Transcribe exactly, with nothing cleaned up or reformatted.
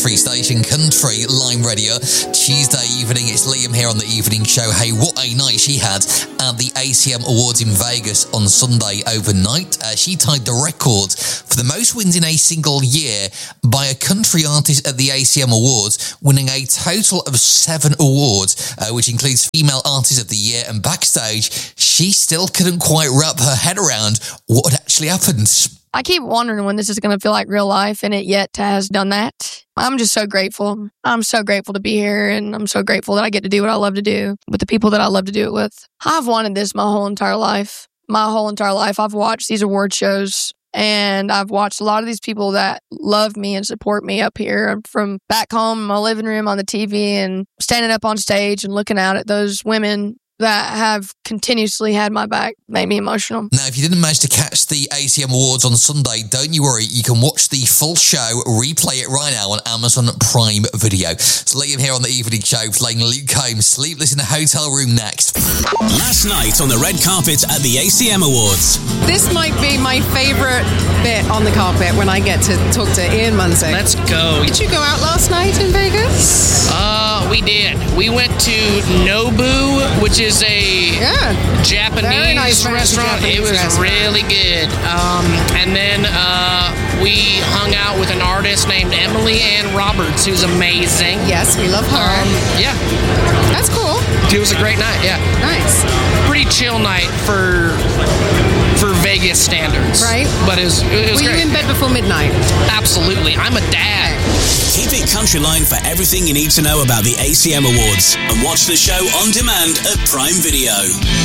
country station, Country Line Radio. Tuesday evening, it's Liam here on the evening show. Hey, what a night she had at the A C M Awards in Vegas on Sunday overnight. Uh, she tied the record for the most wins in a single year by a country artist at the A C M Awards, winning a total of seven awards, uh, which includes Female Artist of the Year. And backstage, she still couldn't quite wrap her head around what had actually happened. I keep wondering when this is going to feel like real life, and it yet has done that. I'm just so grateful. I'm so grateful to be here, and I'm so grateful that I get to do what I love to do with the people that I love to do it with. I've wanted this my whole entire life. My whole entire life, I've watched these award shows, and I've watched a lot of these people that love me and support me up here from back home in my living room on the T V and standing up on stage and looking out at those women that have continuously had my back. Made me emotional. Now, if you didn't manage to catch the A C M Awards on Sunday, don't you worry. You can watch the full show, replay it right now on Amazon Prime Video. So Liam here on the evening show playing Luke Combs, Sleepless in a Hotel Room next. Last night on the red carpet at the A C M Awards. This might be my favourite bit on the carpet when I get to talk to Ian Munsick. Let's go. Did you go out last night in Vegas? Uh, we did. We went to Nobu, which is a yeah. Japanese nice restaurant. Japanese it was restaurant. really good. Um, and then uh, we hung out with an artist named Emily Ann Roberts, who's amazing. Yes, we love her. Um, yeah. That's cool. It was a great night, yeah. Nice. Pretty chill night for for Vegas standards. Right. But it was, it was Were great. you in bed before midnight? Absolutely. I'm a dad. Keep it Country Line for everything you need to know about the A C M Awards, and watch the show on demand at Prime Video.